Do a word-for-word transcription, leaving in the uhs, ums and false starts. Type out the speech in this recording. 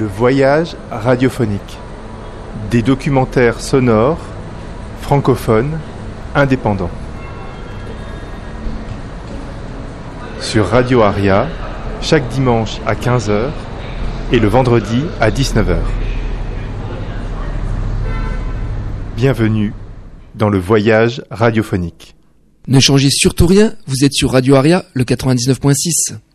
Le voyage radiophonique. Des documentaires sonores, francophones, indépendants. Sur Radio Aria, chaque dimanche à quinze heures et le vendredi à dix-neuf heures. Bienvenue dans le voyage radiophonique. Ne changez surtout rien, vous êtes sur Radio Aria, le quatre-vingt-dix-neuf point six.